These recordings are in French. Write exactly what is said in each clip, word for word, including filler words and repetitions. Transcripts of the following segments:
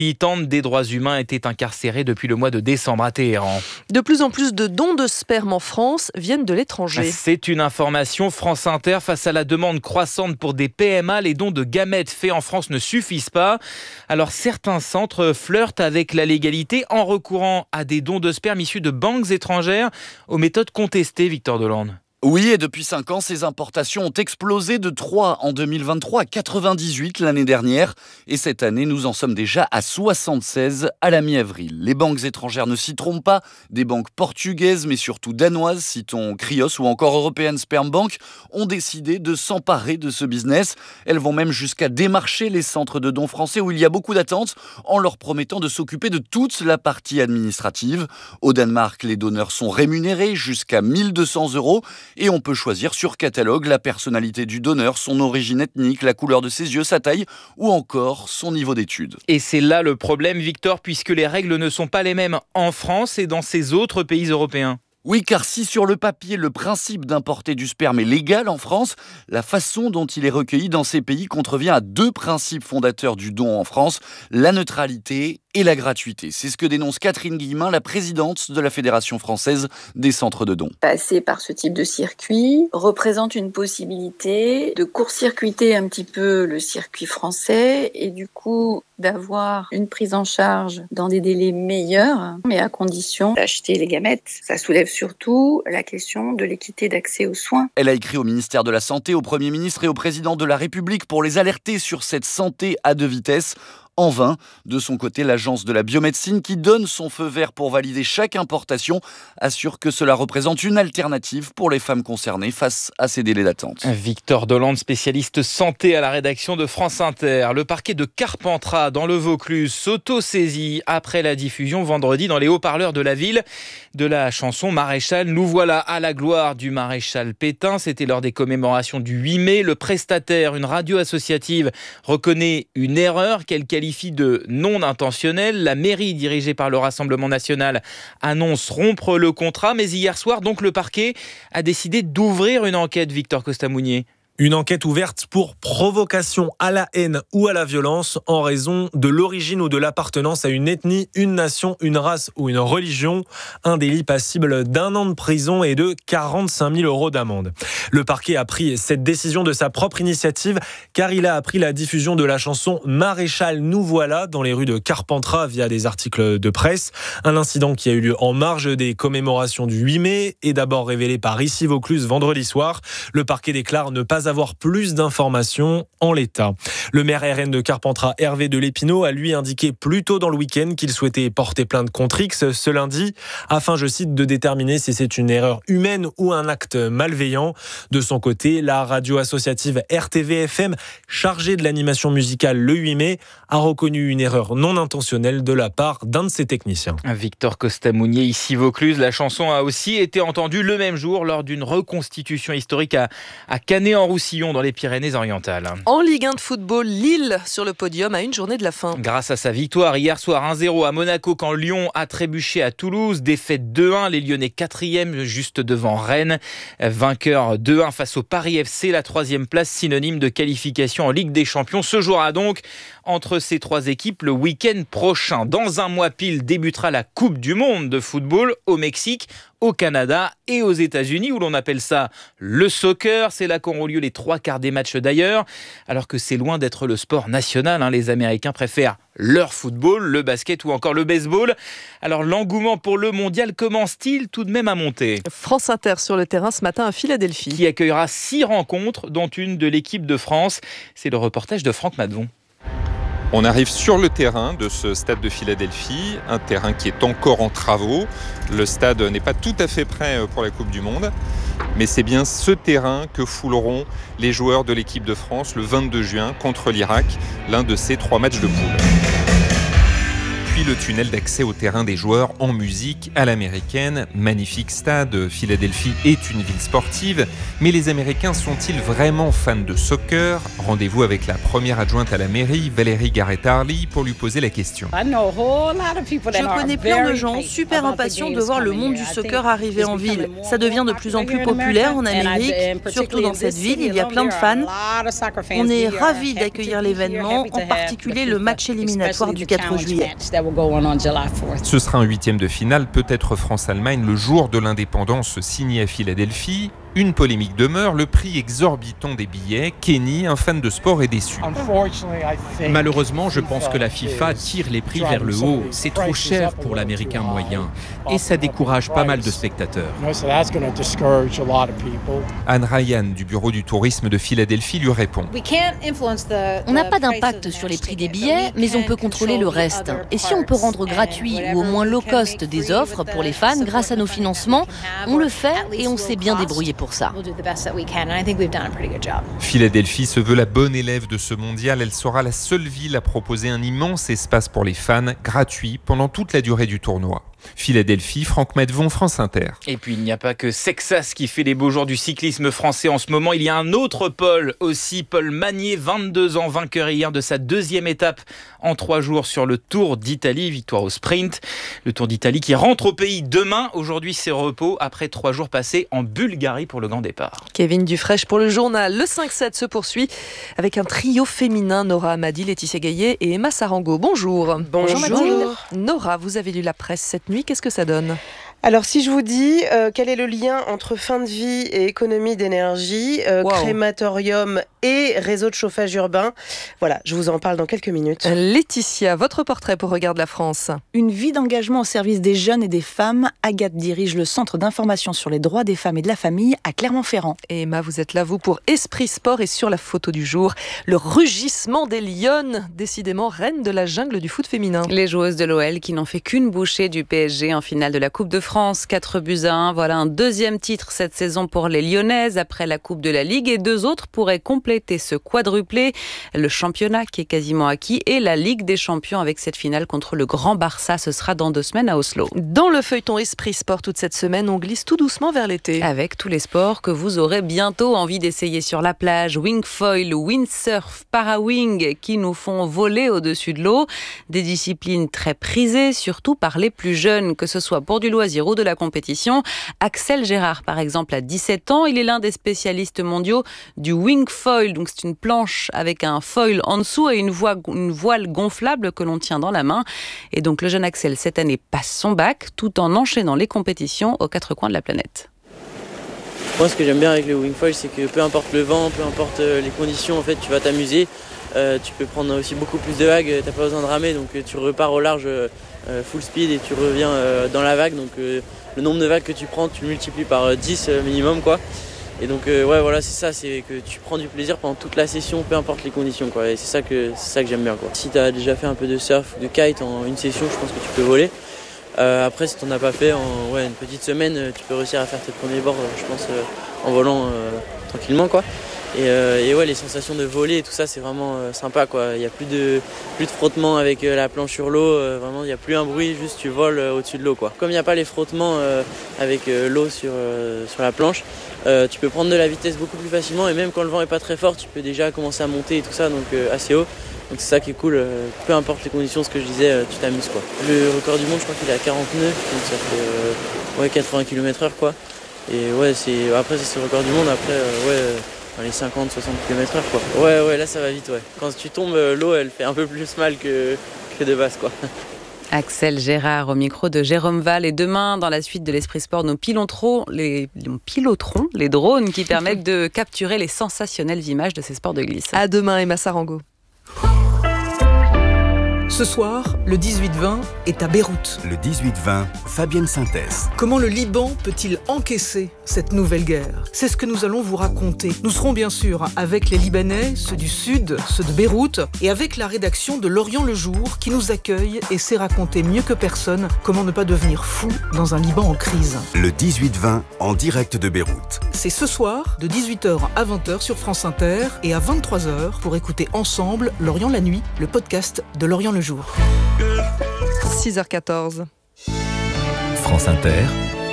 militante des droits humains était incarcérée depuis le mois de décembre à Téhéran. De plus en plus de dons de sperme en France viennent de l'étranger. C'est une information France Inter. Face à la demande croissante pour des P M A, les dons de gamètes faits en France ne suffisent pas. Alors certains centres flirtent avec la légalité en recourant à des dons de sperme issus de banques étrangères aux méthodes contestées, Victor Delande. Oui, et depuis cinq ans, ces importations ont explosé de trois en deux mille vingt-trois à quatre-vingt-dix-huit l'année dernière. Et cette année, nous en sommes déjà à soixante-seize à la mi-avril. Les banques étrangères ne s'y trompent pas. Des banques portugaises, mais surtout danoises, citons Cryos ou encore European Sperm Bank, ont décidé de s'emparer de ce business. Elles vont même jusqu'à démarcher les centres de dons français où il y a beaucoup d'attentes, en leur promettant de s'occuper de toute la partie administrative. Au Danemark, les donneurs sont rémunérés jusqu'à mille deux cents euros. Et on peut choisir sur catalogue la personnalité du donneur, son origine ethnique, la couleur de ses yeux, sa taille ou encore son niveau d'études. Et c'est là le problème, Victor, puisque les règles ne sont pas les mêmes en France et dans ces autres pays européens. Oui, car si sur le papier, le principe d'importer du sperme est légal en France, la façon dont il est recueilli dans ces pays contrevient à deux principes fondateurs du don en France, la neutralité et la gratuité. C'est ce que dénonce Catherine Guillemin, la présidente de la Fédération française des centres de dons. Passer par ce type de circuit représente une possibilité de court-circuiter un petit peu le circuit français et du coup d'avoir une prise en charge dans des délais meilleurs, mais à condition d'acheter les gamètes. Ça soulève surtout la question de l'équité d'accès aux soins. Elle a écrit au ministère de la Santé, au Premier ministre et au Président de la République pour les alerter sur cette santé à deux vitesses. En vain. De son côté, l'agence de la biomédecine, qui donne son feu vert pour valider chaque importation, assure que cela représente une alternative pour les femmes concernées face à ces délais d'attente. Victor Delande, spécialiste santé à la rédaction de France Inter. Le parquet de Carpentras, dans le Vaucluse, s'auto-saisit après la diffusion vendredi dans les haut-parleurs de la ville de la chanson Maréchal. Nous voilà à la gloire du maréchal Pétain. C'était lors des commémorations du huit mai. Le prestataire, une radio associative, reconnaît une erreur qu'elle qualifie de non intentionnelle. La mairie, dirigée par le Rassemblement national, annonce rompre le contrat. Mais hier soir, donc, le parquet a décidé d'ouvrir une enquête, Victor Costa-Mounier. Une enquête ouverte pour provocation à la haine ou à la violence en raison de l'origine ou de l'appartenance à une ethnie, une nation, une race ou une religion. Un délit passible d'un an de prison et de quarante-cinq mille euros d'amende. Le parquet a pris cette décision de sa propre initiative car il a appris la diffusion de la chanson Maréchal nous voilà dans les rues de Carpentras via des articles de presse. Un incident qui a eu lieu en marge des commémorations du huit mai et d'abord révélé par Ici Vaucluse vendredi soir. Le parquet déclare ne pas avoir plus d'informations en l'état. Le maire R N de Carpentras, Hervé de Lépinot, a lui indiqué plus tôt dans le week-end qu'il souhaitait porter plainte contre X ce lundi, afin, je cite, de déterminer si c'est une erreur humaine ou un acte malveillant. De son côté, la radio associative R T V F M, chargée de l'animation musicale le huit mai, a reconnu une erreur non intentionnelle de la part d'un de ses techniciens. Victor Costa-Mounier, Ici Vaucluse. La chanson a aussi été entendue le même jour lors d'une reconstitution historique à, à Canet-en-Roussillon dans les Pyrénées-Orientales. En Ligue un de football, Lille sur le podium à une journée de la fin. Grâce à sa victoire hier soir un zéro à Monaco quand Lyon a trébuché à Toulouse. Défaite deux un, les Lyonnais quatrième juste devant Rennes. Vainqueur deux un face au Paris F C, la troisième place synonyme de qualification en Ligue des Champions. Ce jouera donc entre ces trois équipes le week-end prochain. Dans un mois pile débutera la Coupe du Monde de football au Mexique, au Canada et aux États-Unis, où l'on appelle ça le soccer. C'est là qu'auront lieu les trois quarts des matchs d'ailleurs, alors que c'est loin d'être le sport national. Hein. Les Américains préfèrent leur football, le basket ou encore le baseball. Alors l'engouement pour le mondial commence-t-il tout de même à monter ? France Inter sur le terrain ce matin à Philadelphie. Qui accueillera six rencontres, dont une de l'équipe de France. C'est le reportage de Franck Madvon. On arrive sur le terrain de ce stade de Philadelphie, un terrain qui est encore en travaux. Le stade n'est pas tout à fait prêt pour la Coupe du Monde, mais c'est bien ce terrain que fouleront les joueurs de l'équipe de France le vingt-deux juin contre l'Irak, l'un de ces trois matchs de poule. Puis le tunnel d'accès au terrain des joueurs en musique à l'américaine. Magnifique stade, Philadelphie est une ville sportive, mais les Américains sont-ils vraiment fans de soccer ? Rendez-vous avec la première adjointe à la mairie, Valérie Garrett-Harley, pour lui poser la question. Je connais plein de gens super impatients de voir le monde du soccer arriver en ville. Ça devient de plus en plus populaire en Amérique, surtout dans cette ville, il y a plein de fans. On est ravis d'accueillir l'événement, en particulier le match éliminatoire du quatre juillet. Ce sera un huitième de finale, peut-être France-Allemagne, le jour de l'indépendance signé à Philadelphie. Une polémique demeure, le prix exorbitant des billets. Kenny, un fan de sport, est déçu. Malheureusement, je pense que la FIFA tire les prix vers le haut. C'est trop cher pour l'Américain moyen et ça décourage pas mal de spectateurs. Anne Ryan, du bureau du tourisme de Philadelphie, lui répond. On n'a pas d'impact sur les prix des billets, mais on peut contrôler le reste. Et si on peut rendre gratuit ou au moins low cost des offres pour les fans grâce à nos financements, on le fait et on s'est bien débrouillé pour ça. Philadelphie se veut la bonne élève de ce mondial. Elle sera la seule ville à proposer un immense espace pour les fans, gratuit pendant toute la durée du tournoi. Philadelphie, Franck Medvon, France Inter. Et puis il n'y a pas que Sexas qui fait les beaux jours du cyclisme français en ce moment. Il y a un autre Paul aussi, Paul Magnier, vingt-deux ans, vainqueur hier de sa deuxième étape en trois jours sur le Tour d'Italie, victoire au sprint. Le Tour d'Italie qui rentre au pays demain. Aujourd'hui, c'est repos après trois jours passés en Bulgarie pour le grand départ. Kevin Dufresne pour le journal. Le cinq sept se poursuit avec un trio féminin, Nora Amadi, Laetitia Gaillet et Emma Sarango. Bonjour. Bonjour, Mathilde. Nora, vous avez lu la presse cette nuit, qu'est-ce que ça donne ? Alors si je vous dis euh, quel est le lien entre fin de vie et économie d'énergie, euh, wow. crématorium et réseau de chauffage urbain, voilà, je vous en parle dans quelques minutes. Laetitia, votre portrait pour Regarde la France. Une vie d'engagement au service des jeunes et des femmes. Agathe dirige le centre d'information sur les droits des femmes et de la famille à Clermont-Ferrand. Et Emma, vous êtes là, vous, pour Esprit Sport et sur la photo du jour, le rugissement des lionnes, décidément reine de la jungle du foot féminin. Les joueuses de l'O L qui n'ont fait qu'une bouchée du P S G en finale de la Coupe de France. France, quatre buts à un. Voilà un deuxième titre cette saison pour les Lyonnaises après la Coupe de la Ligue et deux autres pourraient compléter ce quadruplé. Le championnat qui est quasiment acquis et la Ligue des Champions avec cette finale contre le Grand Barça. Ce sera dans deux semaines à Oslo. Dans le feuilleton Esprit Sport toute cette semaine, on glisse tout doucement vers l'été. Avec tous les sports que vous aurez bientôt envie d'essayer sur la plage. Wingfoil, windsurf, para-wing qui nous font voler au-dessus de l'eau. Des disciplines très prisées, surtout par les plus jeunes, que ce soit pour du loisir ou de la compétition. Axel Gérard, par exemple, a dix-sept ans. Il est l'un des spécialistes mondiaux du wingfoil. Donc, c'est une planche avec un foil en dessous et une, voie, une voile gonflable que l'on tient dans la main. Et donc, le jeune Axel, cette année, passe son bac tout en enchaînant les compétitions aux quatre coins de la planète. Moi, ce que j'aime bien avec le wingfoil, c'est que peu importe le vent, peu importe les conditions, en fait, tu vas t'amuser. Euh, tu peux prendre aussi beaucoup plus de vagues, t'as pas besoin de ramer, donc tu repars au large euh, full speed et tu reviens euh, dans la vague. Donc euh, le nombre de vagues que tu prends, tu le multiplies par euh, dix euh, minimum, quoi. Et donc euh, ouais, voilà, c'est ça, c'est que tu prends du plaisir pendant toute la session, peu importe les conditions, quoi. Et c'est ça que c'est ça que j'aime bien, quoi. Si t'as déjà fait un peu de surf, de kite en une session, je pense que tu peux voler. Euh, après, si t'en as pas fait en ouais, une petite semaine, tu peux réussir à faire tes premiers bords, je pense, euh, en volant euh, tranquillement, quoi. Et, euh, et ouais, les sensations de voler et tout ça, c'est vraiment euh, sympa, quoi. Il n'y a plus de, plus de frottement avec euh, la planche sur l'eau, euh, vraiment, il n'y a plus un bruit, juste tu voles euh, au-dessus de l'eau, quoi. Comme il n'y a pas les frottements euh, avec euh, l'eau sur, euh, sur la planche, euh, tu peux prendre de la vitesse beaucoup plus facilement et même quand le vent n'est pas très fort, tu peux déjà commencer à monter et tout ça, donc euh, assez haut. Donc c'est ça qui est cool, euh, peu importe les conditions, ce que je disais, euh, tu t'amuses, quoi. Le record du monde, je crois qu'il est à quarante-neuf, donc ça fait euh, ouais, quatre-vingts kilomètres heure, quoi. Et ouais, c'est, après c'est le record du monde, après, euh, ouais... Euh, dans les cinquante à soixante kilomètres heure, quoi. Ouais, ouais, là ça va vite, ouais. Quand tu tombes, l'eau, elle fait un peu plus mal que, que de base, quoi. Axel Gérard au micro de Jérôme Val. Et demain, dans la suite de l'Esprit Sport, nous piloterons les, nous piloterons les drones qui permettent de capturer les sensationnelles images de ces sports de glisse. À demain, Emma Sarango. Ce soir, le dix-huit vingt est à Beyrouth. Le dix-huit vingt, Fabienne Synthèse. Comment le Liban peut-il encaisser cette nouvelle guerre ? C'est ce que nous allons vous raconter. Nous serons bien sûr avec les Libanais, ceux du Sud, ceux de Beyrouth, et avec la rédaction de L'Orient le Jour qui nous accueille et sait raconter mieux que personne comment ne pas devenir fou dans un Liban en crise. Le dix-huit vingt, en direct de Beyrouth. C'est ce soir, de dix-huit heures à vingt heures sur France Inter et à vingt-trois heures pour écouter ensemble L'Orient la nuit, le podcast de L'Orient le Jour. six heures quatorze. France Inter,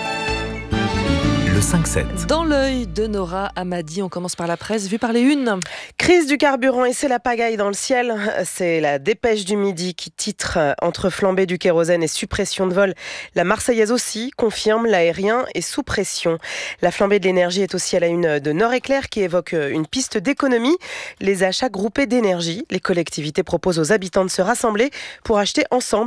le cinq sept. Dans l'œil de Nora Hamadi, on commence par la presse, vue par les unes. Crise du carburant et c'est la pagaille dans le ciel. C'est la Dépêche du Midi qui titre « Entre flambée du kérosène et suppression de vol ». La Marseillaise aussi confirme l'aérien est sous pression. La flambée de l'énergie est aussi à la une de Nord-Éclair qui évoque une piste d'économie. Les achats groupés d'énergie. Les collectivités proposent aux habitants de se rassembler pour acheter ensemble